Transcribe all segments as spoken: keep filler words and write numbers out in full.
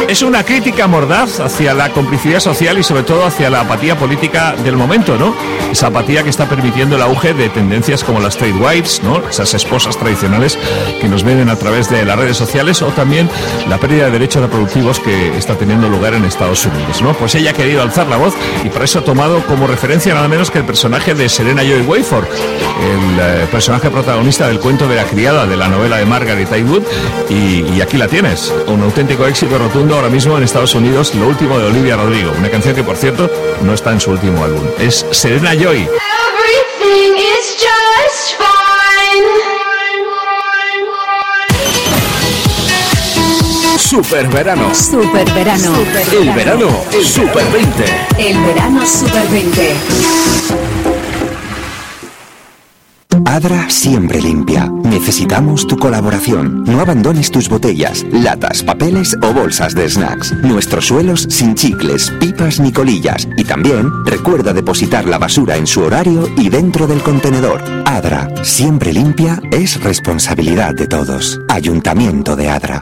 Es una crítica mordaz hacia la complicidad social y sobre todo hacia la apatía política del momento, ¿no? Esa apatía que está permitiendo el auge de tendencias como las trade wives, ¿no? Esas esposas tradicionales que nos venden a través de las redes sociales, o también la pérdida de derechos reproductivos que está teniendo lugar en Estados Unidos, ¿no? Pues ella ha querido alzar la voz y por eso ha tomado como referencia nada menos que el personaje de Serena Joy Wayford, el eh, personaje protagonista del cuento de la criada de la novela de Margaret Atwood, y, y aquí la tienes, un auténtico éxito rotundo ahora mismo en Estados Unidos, lo último de Olivia Rodrigo, una canción que por cierto no está en su último álbum, es Serena Joy. Everything is just fine. Super verano. Super verano. Super El verano, el Super veinte. El verano Super veinte. Adra siempre limpia. Necesitamos tu colaboración. No abandones tus botellas, latas, papeles o bolsas de snacks. Nuestros suelos sin chicles, pipas ni colillas. Y también recuerda depositar la basura en su horario y dentro del contenedor. Adra siempre limpia es responsabilidad de todos. Ayuntamiento de Adra.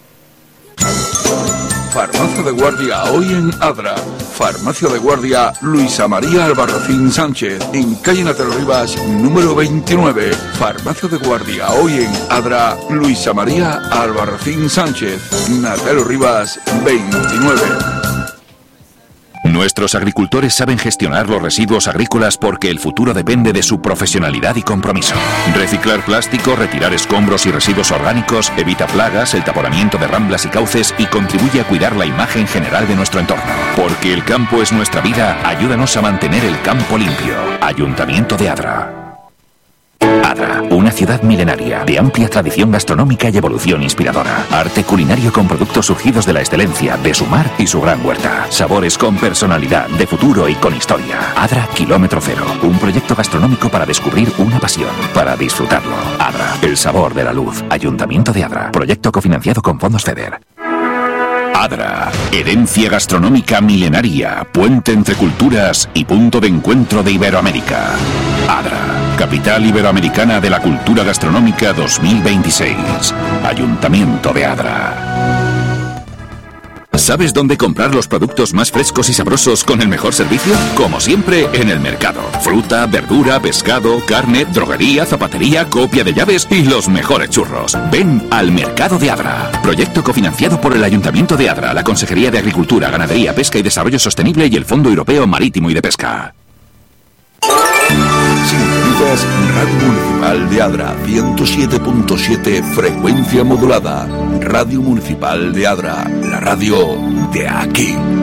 Farmacia de guardia hoy en Adra. Farmacia de guardia Luisa María Albarracín Sánchez, en calle Natero Rivas, número veintinueve. Farmacia de guardia hoy en Adra, Luisa María Albarracín Sánchez, Natero Rivas, veintinueve. Nuestros agricultores saben gestionar los residuos agrícolas porque el futuro depende de su profesionalidad y compromiso. Reciclar plástico, retirar escombros y residuos orgánicos, evita plagas, el taponamiento de ramblas y cauces y contribuye a cuidar la imagen general de nuestro entorno. Porque el campo es nuestra vida, ayúdanos a mantener el campo limpio. Ayuntamiento de Adra. Adra, una ciudad milenaria, de amplia tradición gastronómica y evolución inspiradora. Arte culinario con productos surgidos de la excelencia, de su mar y su gran huerta. Sabores con personalidad, de futuro y con historia. Adra Kilómetro Cero, un proyecto gastronómico para descubrir una pasión, para disfrutarlo. Adra, el sabor de la luz. Ayuntamiento de Adra, proyecto cofinanciado con fondos FEDER. Adra, herencia gastronómica milenaria, puente entre culturas y punto de encuentro de Iberoamérica. Adra, capital iberoamericana de la cultura gastronómica dos mil veintiséis. Ayuntamiento de Adra. ¿Sabes dónde comprar los productos más frescos y sabrosos con el mejor servicio? Como siempre, en el mercado. Fruta, verdura, pescado, carne, droguería, zapatería, copia de llaves y los mejores churros. Ven al Mercado de Adra. Proyecto cofinanciado por el Ayuntamiento de Adra, la Consejería de Agricultura, Ganadería, Pesca y Desarrollo Sostenible y el Fondo Europeo Marítimo y de Pesca. Sintonizas Radio Municipal de Adra, ciento siete punto siete, frecuencia modulada. Radio Municipal de Adra, la radio de aquí.